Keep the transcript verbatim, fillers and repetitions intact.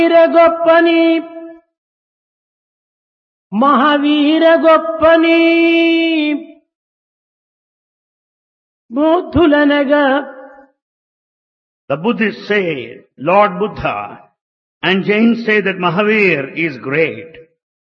Veera గొప్పని Mahavir గొప్పని బౌద్ధులనగా The Buddhists say Lord Buddha, and Jains say that Mahavir is great.